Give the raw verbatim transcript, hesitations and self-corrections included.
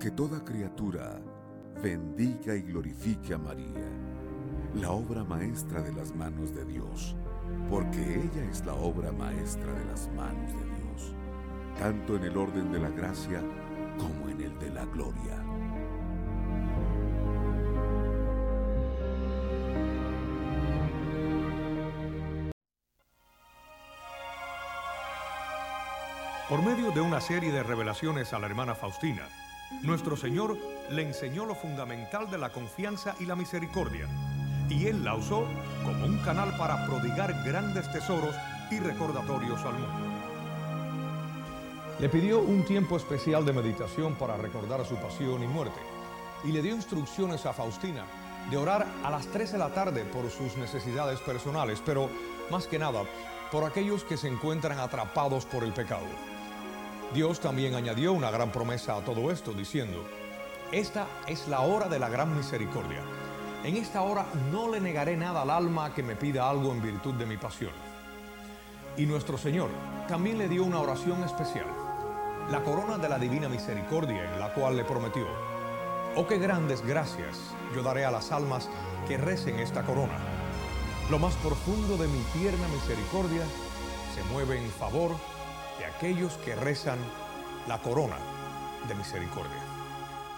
Que toda criatura bendiga y glorifique a María, la obra maestra de las manos de Dios, porque ella es la obra maestra de las manos de Dios, tanto en el orden de la gracia como en el de la gloria. Por medio de una serie de revelaciones a la hermana Faustina, nuestro Señor le enseñó lo fundamental de la confianza y la misericordia, y Él la usó como un canal para prodigar grandes tesoros y recordatorios al mundo. Le pidió un tiempo especial de meditación para recordar su pasión y muerte, y le dio instrucciones a Faustina de orar a las tres de la tarde por sus necesidades personales, pero más que nada por aquellos que se encuentran atrapados por el pecado. Dios también añadió una gran promesa a todo esto, diciendo: esta es la hora de la gran misericordia. En esta hora no le negaré nada al alma que me pida algo en virtud de mi pasión. Y nuestro Señor también le dio una oración especial, la corona de la divina misericordia, en la cual le prometió: oh, qué grandes gracias yo daré a las almas que recen esta corona. Lo más profundo de mi tierna misericordia se mueve en favor de aquellos que rezan la corona de misericordia.